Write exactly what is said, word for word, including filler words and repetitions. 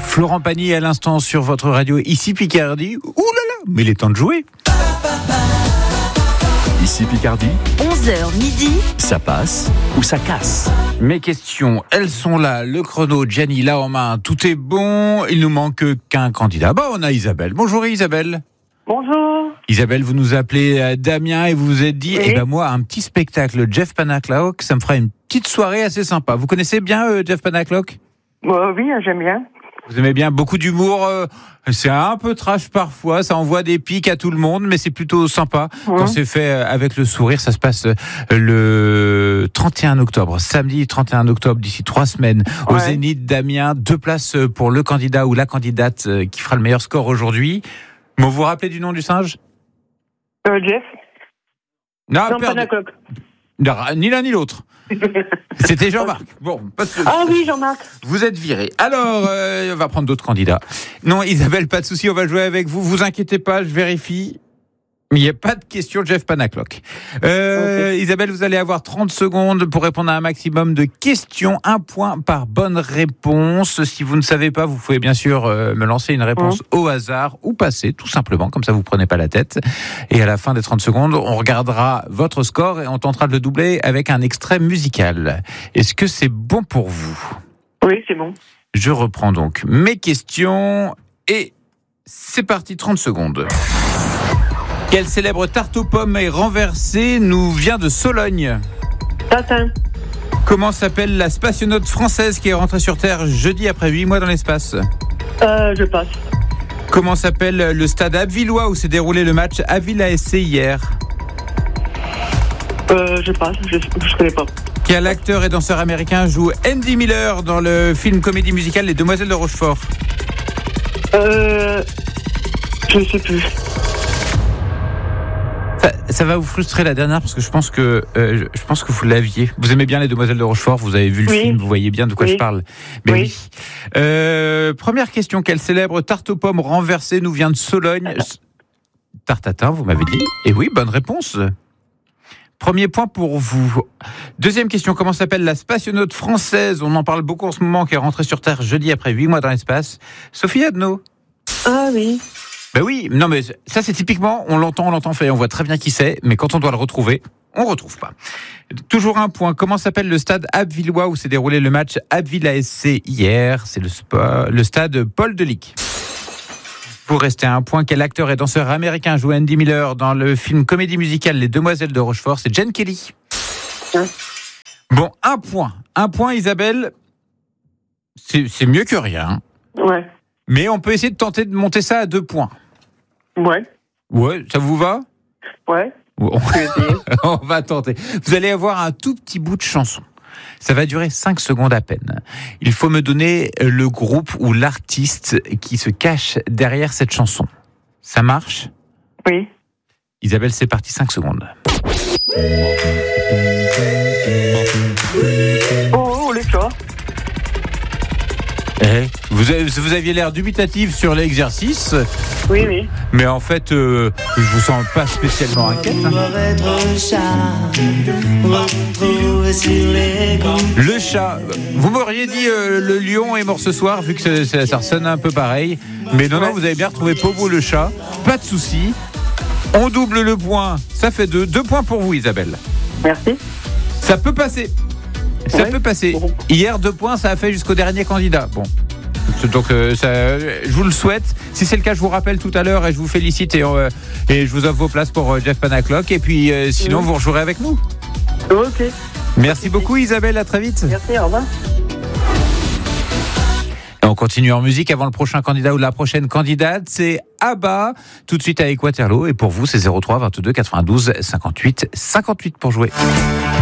Florent Pagny à l'instant sur votre radio, ici Picardie. Ouh là là, mais il est temps de jouer. Ici Picardie, onze heures midi, ça passe ou ça casse. Mes questions, elles sont là. Le chrono, Gianni, là en main. Tout est bon. Il nous manque qu'un candidat. Bah, on a Isabelle. Bonjour Isabelle. Bonjour. Isabelle, vous nous appelez euh, Damien et vous vous êtes dit, Oui. eh ben moi, un petit spectacle, Jeff Panaclock, ça me fera une petite soirée assez sympa. Vous connaissez bien euh, Jeff Panaclock ? Euh, oui, j'aime bien. Vous aimez bien, beaucoup d'humour, euh, c'est un peu trash parfois, ça envoie des pics à tout le monde, mais c'est plutôt sympa. Mmh. Quand c'est fait euh, avec le sourire, ça se passe euh, le trente et un octobre, samedi trente et un octobre, d'ici trois semaines, au Ouais. Zénith d'Amiens. Deux places pour le candidat ou la candidate euh, qui fera le meilleur score aujourd'hui. Bon, vous vous rappelez du nom du singe ? Euh, Jeff Non, Non, perdez. Panaclock. Non, ni l'un ni l'autre. C'était Jean-Marc. Bon, pas de... Ah oui, Jean-Marc. Vous êtes viré. Alors, euh, on va prendre d'autres candidats. Non, Isabelle, pas de souci, on va jouer avec vous. Vous inquiétez pas, je vérifie. Mais il n'y a pas de question Jeff Panaclock. Euh, Okay. Isabelle, vous allez avoir trente secondes pour répondre à un maximum de questions. Un point par bonne réponse. Si vous ne savez pas, vous pouvez bien sûr euh, me lancer une réponse mmh. au hasard ou passer, tout simplement. Comme ça, vous ne prenez pas la tête. Et à la fin des trente secondes, on regardera votre score et on tentera de le doubler avec un extrait musical. Est-ce que c'est bon pour vous ? Oui, c'est bon. Je reprends donc mes questions et c'est parti, trente secondes. Quelle célèbre tarte aux pommes est renversée nous vient de Sologne ? Tatin. Comment s'appelle la spationaute française qui est rentrée sur Terre jeudi après huit mois dans l'espace ? Euh, je passe. Comment s'appelle le stade avillois où s'est déroulé le match Avila S C hier ? Euh, je passe, je ne connais pas. Quel acteur et danseur américain joue Andy Miller dans le film comédie musicale Les Demoiselles de Rochefort ? Euh, je ne sais plus. Ça, ça va vous frustrer la dernière parce que je pense que euh, je pense que vous l'aviez. Vous aimez bien Les Demoiselles de Rochefort, vous avez vu le oui. film, vous voyez bien de quoi oui. je parle. Mais oui. oui. Euh, première question, quelle célèbre tarte aux pommes renversée nous vient de Sologne ? Tarte tatin, vous m'avez dit. Et oui, bonne réponse. Premier point pour vous. Deuxième question, comment s'appelle la spationaute française ? On en parle beaucoup en ce moment, qui est rentrée sur Terre jeudi après huit mois dans l'espace. Sophie Adno. Ah oui. Ben oui, non mais ça c'est typiquement, on l'entend, on l'entend fait, on voit très bien qui c'est, mais quand on doit le retrouver, on ne retrouve pas. Toujours un point, comment s'appelle le stade avillois où s'est déroulé le match Avila S C hier ? C'est le, spa, le stade Paul Delic. Vous restez à un point, quel acteur et danseur américain joue Andy Miller dans le film comédie musicale Les Demoiselles de Rochefort ? C'est Gene Kelly. Ouais. Bon, un point, un point Isabelle, c'est, c'est mieux que rien. Ouais. Mais on peut essayer de tenter de monter ça à deux points. Ouais. Ouais, ça vous va ? Ouais. On Je vais essayer. on va tenter. Vous allez avoir un tout petit bout de chanson. Ça va durer cinq secondes à peine. Il faut me donner le groupe ou l'artiste qui se cache derrière cette chanson. Ça marche ? Oui. Isabelle, c'est parti, cinq secondes. Oh, oh, les chats. Eh, vous, avez, vous aviez l'air dubitatif sur l'exercice, Oui, oui. mais en fait, euh, je vous sens pas spécialement inquiète. Hein. Le chat, vous m'auriez dit euh, le lion est mort ce soir, vu que ça, ça sonne un peu pareil. Mais non, non, vous avez bien retrouvé Pobo le chat. Pas de souci. On double le point, ça fait deux. Deux points pour vous, Isabelle. Merci. Ça peut passer. Ça Ouais. peut passer. Bon. Hier, deux points, ça a fait jusqu'au dernier candidat. Bon. Donc, euh, ça, je vous le souhaite. Si c'est le cas, je vous rappelle tout à l'heure et je vous félicite et, euh, et je vous offre vos places pour euh, Jeff Panaclock. Et puis, euh, sinon, Mmh. vous rejouerez avec nous. Ok. Merci beaucoup, Isabelle. À très vite. Merci, au revoir. Et on continue en musique avant le prochain candidat ou la prochaine candidate. C'est Abba, tout de suite avec Waterloo. Et pour vous, c'est zéro trois vingt-deux quatre-vingt-douze cinquante-huit cinquante-huit pour jouer.